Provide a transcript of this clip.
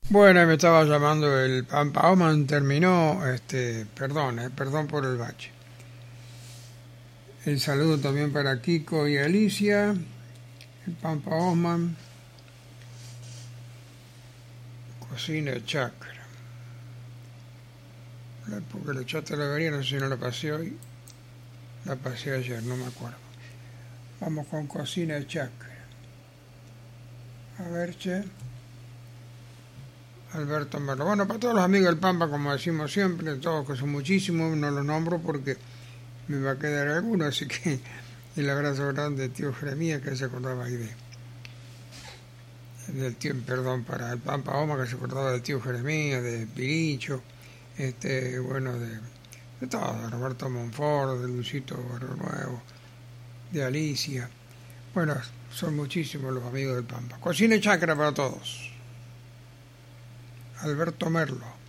Bueno, me estaba llamando el Pampa Oman, terminó, perdón por el bache. El saludo también para Kiko y Alicia, el Pampa Oman, cocina chacra. Porque le echaste la vereda, no sé si no la pasé hoy, la pasé ayer, no me acuerdo. Vamos con cocina chacra. A ver, che. Alberto Merlo. Bueno, para todos los amigos del Pampa, como decimos siempre, todos que son muchísimos, no los nombro porque me va a quedar alguno, así que el abrazo grande de tío Jeremías, que se acordaba ahí del tío, perdón, para el Pampa Oma, que se acordaba del tío Jeremías, de Piricho, bueno, de todo, de Roberto Monfort, de Luisito Barrio Nuevo, de Alicia. Bueno, son muchísimos los amigos del Pampa. Cocina y chacra para todos. Alberto Merlo.